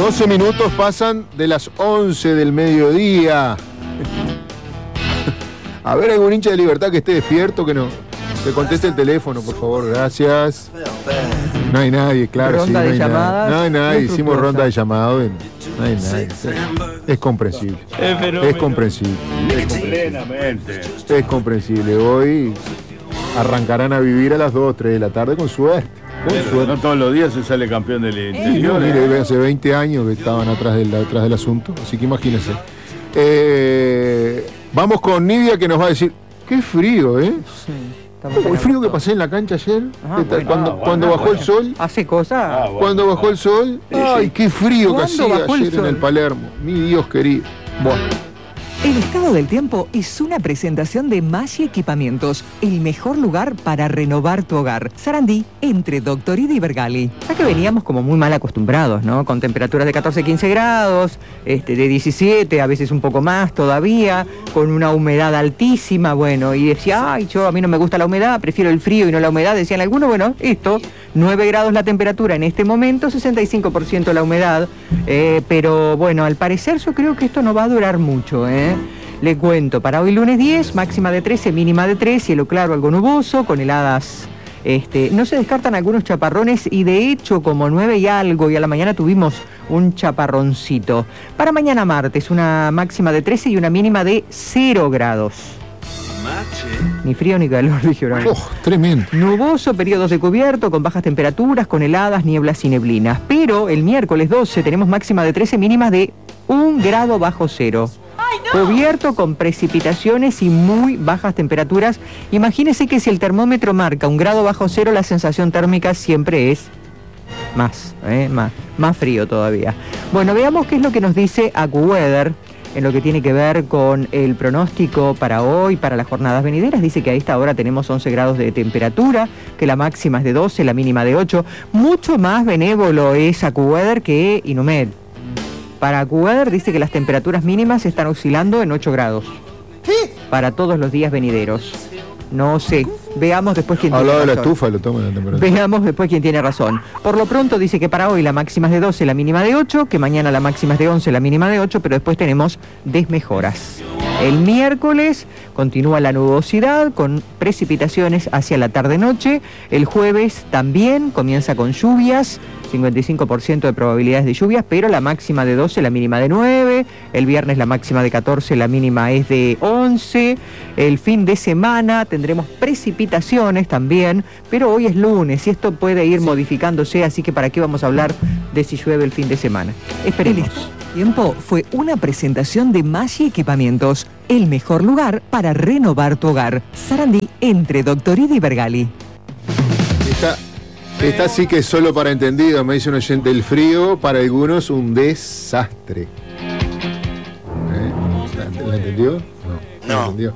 12 minutos pasan de las 11 del mediodía. A ver, algún hincha de Libertad que esté despierto, que conteste el teléfono, por favor, gracias. No hay nadie, claro. Ronda de llamadas. No hay nadie, hicimos ronda de llamados. No hay nadie. Es comprensible. Es comprensible. Es comprensible. Hoy arrancarán a vivir a las 2 o 3 de la tarde con suerte. No todos los días se sale campeón del interior. Mire, hace 20 años que estaban atrás del asunto, así que imagínense. Vamos con Nidia, que nos va a decir, qué frío, ¿eh? Sí, el frío que pasé en la cancha ayer, cuando bajó el sol. ¿Hace cosas? Cuando bajó el sol, ay, qué frío que hacía ayer en el Palermo. Mi Dios querido. Bueno. El estado del tiempo es una presentación de Maggi Equipamientos, el mejor lugar para renovar tu hogar. Sarandí, entre Doctorida y Bergali. Ya que veníamos como muy mal acostumbrados, ¿no? Con temperaturas de 14, 15 grados, de 17, a veces un poco más todavía, con una humedad altísima, bueno, y decía, ay, a mí no me gusta la humedad, prefiero el frío y no la humedad, decían algunos, bueno, 9 grados la temperatura en este momento, 65% la humedad, pero bueno, al parecer yo creo que esto no va a durar mucho, Le cuento, para hoy lunes 10, máxima de 13, mínima de 3, cielo claro, algo nuboso, con heladas. No se descartan algunos chaparrones y de hecho como 9 y algo y a la mañana tuvimos un chaparroncito. Para mañana martes, una máxima de 13 y una mínima de 0 grados. Ni frío ni calor, dije Horacio. Tremendo. Nuboso, periodos de cubierto, con bajas temperaturas, con heladas, nieblas y neblinas. Pero el miércoles 12 tenemos máxima de 13, mínimas de 1 grado bajo cero. Cubierto con precipitaciones y muy bajas temperaturas. Imagínese que si el termómetro marca 1 grado bajo cero, la sensación térmica siempre es más frío todavía. Bueno, veamos qué es lo que nos dice AccuWeather en lo que tiene que ver con el pronóstico para hoy, para las jornadas venideras. Dice que a esta hora tenemos 11 grados de temperatura, que la máxima es de 12, la mínima de 8. Mucho más benévolo es AccuWeather que Inumet. Para AccuWeather dice que las temperaturas mínimas están oscilando en 8 grados. Para todos los días venideros. No sé. Veamos después quién tiene razón. Hablaba de la estufa, lo toma la temperatura. Veamos después quién tiene razón. Por lo pronto dice que para hoy la máxima es de 12, la mínima de 8, que mañana la máxima es de 11, la mínima de 8, pero después tenemos desmejoras. El miércoles continúa la nubosidad con precipitaciones hacia la tarde-noche. El jueves también comienza con lluvias, 55% de probabilidades de lluvias, pero la máxima de 12, la mínima de 9. El viernes la máxima de 14, la mínima es de 11. El fin de semana tendremos precipitaciones también, pero hoy es lunes y esto puede ir modificándose, así que ¿para qué vamos a hablar de si llueve el fin de semana? Esperemos. Tiempo fue una presentación de Maggi Equipamientos, el mejor lugar para renovar tu hogar. Sarandí, entre Doctorida y Bergali. Esta sí que es solo para entendido, me dice un oyente. El frío para algunos un desastre. ¿La entendió? No. ¿La entendió?